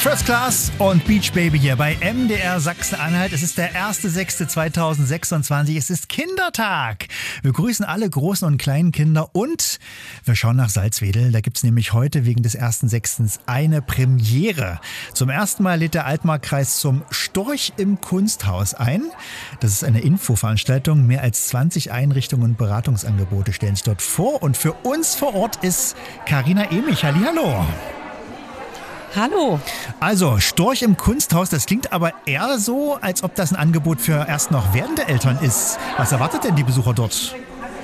First Class und Beach Baby hier bei MDR Sachsen-Anhalt. Es ist der 1.6.2026. Es ist Kindertag. Wir grüßen alle großen und kleinen Kinder und wir schauen nach Salzwedel. Da gibt es nämlich heute wegen des 1.6. eine Premiere. Zum ersten Mal lädt der Altmarkkreis zum Storch im Kunsthaus ein. Das ist eine Infoveranstaltung. Mehr als 20 Einrichtungen und Beratungsangebote stellen sich dort vor. Und für uns vor Ort ist Carina Emich. Hallihallo. Hallo. Also, Storch im Kunsthaus, das klingt aber eher so, als ob das ein Angebot für erst noch werdende Eltern ist. Was erwartet denn die Besucher dort?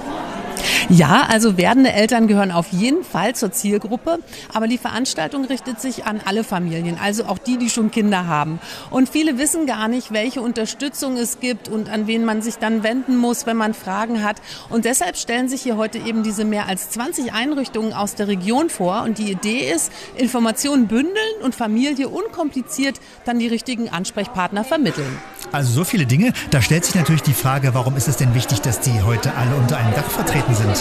Ja, also werdende Eltern gehören auf jeden Fall zur Zielgruppe, aber die Veranstaltung richtet sich an alle Familien, also auch die schon Kinder haben. Und viele wissen gar nicht, welche Unterstützung es gibt und an wen man sich dann wenden muss, wenn man Fragen hat. Und deshalb stellen sich hier heute eben diese mehr als 20 Einrichtungen aus der Region vor. Und die Idee ist, Informationen bündeln und Familie unkompliziert dann die richtigen Ansprechpartner vermitteln. Also so viele Dinge. Da stellt sich natürlich die Frage, warum ist es denn wichtig, dass die heute alle unter einem Dach vertreten sind?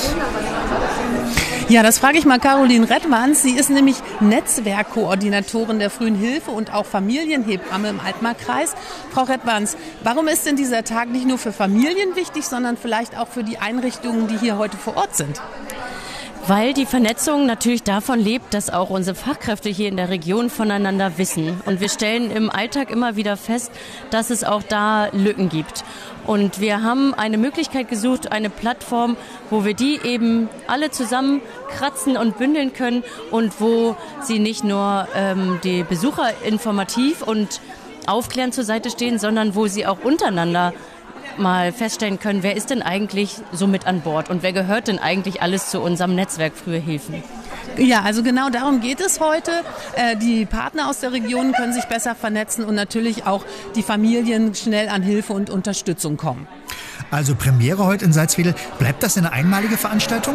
Ja, das frage ich mal Caroline Redwans. Sie ist nämlich Netzwerkkoordinatorin der Frühen Hilfe und auch Familienhebamme im Altmarkkreis. Frau Redwans, warum ist denn dieser Tag nicht nur für Familien wichtig, sondern vielleicht auch für die Einrichtungen, die hier heute vor Ort sind? Weil die Vernetzung natürlich davon lebt, dass auch unsere Fachkräfte hier in der Region voneinander wissen. Und wir stellen im Alltag immer wieder fest, dass es auch da Lücken gibt. Und wir haben eine Möglichkeit gesucht, eine Plattform, wo wir die eben alle zusammen kratzen und bündeln können und wo sie nicht nur die Besucher informativ und aufklärend zur Seite stehen, sondern wo sie auch untereinander mal feststellen können, wer ist denn eigentlich so mit an Bord und wer gehört denn eigentlich alles zu unserem Netzwerk Frühe Hilfen. Ja, also genau darum geht es heute. Die Partner aus der Region können sich besser vernetzen und natürlich auch die Familien schnell an Hilfe und Unterstützung kommen. Also Premiere heute in Salzwedel. Bleibt das eine einmalige Veranstaltung?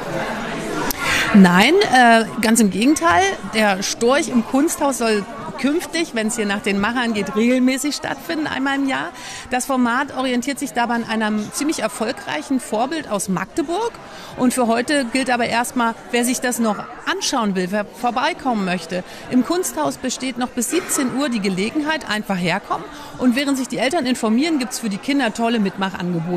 Nein, ganz im Gegenteil. Der Storch im Kunsthaus soll künftig, wenn es hier nach den Machern geht, regelmäßig stattfinden, einmal im Jahr. Das Format orientiert sich dabei an einem ziemlich erfolgreichen Vorbild aus Magdeburg. Und für heute gilt aber erstmal, wer sich das noch anschauen will, wer vorbeikommen möchte. Im Kunsthaus besteht noch bis 17 Uhr die Gelegenheit, einfach herkommen. Und während sich die Eltern informieren, gibt es für die Kinder tolle Mitmachangebote.